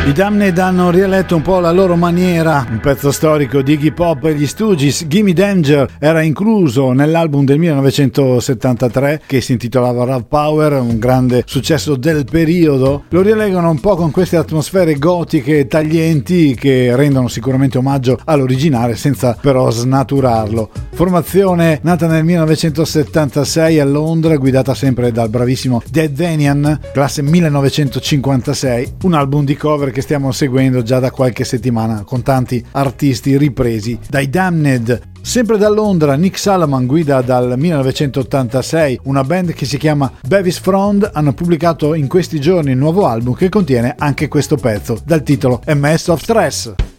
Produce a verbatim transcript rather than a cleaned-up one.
I Damned hanno rieletto un po' la loro maniera, un pezzo storico di Iggy Pop e gli Stooges. Gimme Danger era incluso nell'album del millenovecentosettantatré che si intitolava Raw Power, un grande successo del periodo. Lo rileggono un po' con queste atmosfere gotiche taglienti che rendono sicuramente omaggio all'originale senza però snaturarlo. Formazione nata nel millenovecentosettantasei a Londra, guidata sempre dal bravissimo Dead Vanian, classe millenovecentocinquantasei, un album di cover che stiamo seguendo già da qualche settimana con tanti artisti ripresi dai Damned. Sempre da Londra, Nick Salaman guida dal millenovecentottantasei una band che si chiama Bevis Frond. Hanno pubblicato in questi giorni il nuovo album che contiene anche questo pezzo dal titolo A Mess of Stress.